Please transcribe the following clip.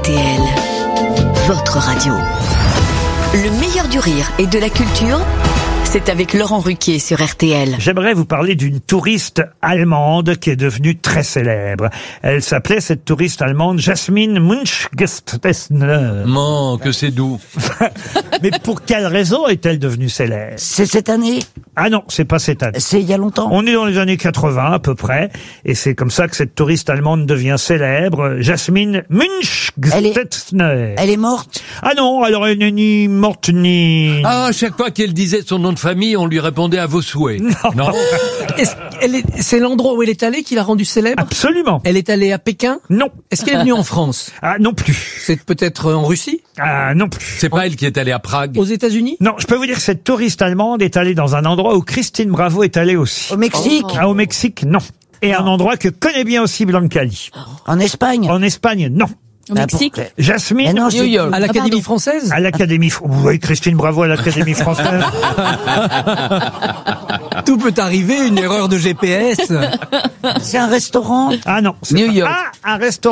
RTL, votre radio. Le meilleur du rire et de la culture, c'est avec Laurent Ruquier sur RTL. J'aimerais vous parler d'une touriste allemande qui est devenue très célèbre. Elle s'appelait, cette touriste allemande, Jasmin Munchgestessner. Non, que c'est doux. Mais pour quelle raison est-elle devenue célèbre? C'est cette année? Ah non, c'est pas cette année. C'est il y a longtemps? On est dans les années 80 à peu près, et c'est comme ça que cette touriste allemande devient célèbre. Jasmin Munchgestessner. Elle est morte? Ah non, alors elle n'est ni morte ni... Ah, à chaque fois qu'elle disait son nom de famille, on lui répondait à vos souhaits. Non. C'est l'endroit où elle est allée qui l'a rendue célèbre? Absolument. Elle est allée à Pékin? Non. Est-ce qu'elle est venue en France? Ah non plus. C'est peut-être en Russie? Ah non plus. C'est pas elle qui est allée à Prague. Aux États-Unis? Non, je peux vous dire que cette touriste allemande est allée dans un endroit où Christine Bravo est allée aussi. Au Mexique? Ah, au Mexique, non. Et un endroit que connaît bien aussi Blancali. En Espagne? En Espagne, non. Au Mexique? Jasmine, Mais non, New York. À l'Académie française? à l'Académie... Oui, Christine Bravo à l'Académie française. Tout peut arriver, une erreur de GPS. C'est un restaurant? Ah non. c'est New pas- York. Ah, un restaurant.